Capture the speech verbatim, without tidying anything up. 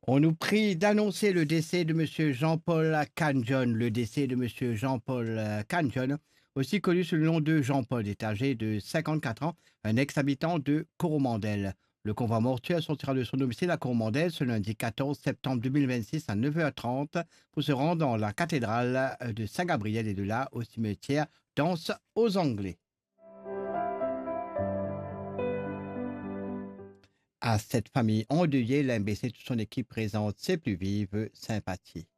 On nous prie d'annoncer le décès de Monsieur Jean-Paul Canjon. Le décès de Monsieur Jean-Paul Canjon, aussi connu sous le nom de Jean-Paul, est âgé de cinquante-quatre ans, un ex-habitant de Coromandel. Le convoi mortuaire sortira de son domicile à Coromandel ce lundi quatorze septembre deux mille vingt-six à neuf heures trente pour se rendre dans la cathédrale de Saint-Gabriel et de là au cimetière d'Anse aux Anglais. À cette famille endeuillée, l'A M B C et toute son équipe présente ses plus vives sympathies.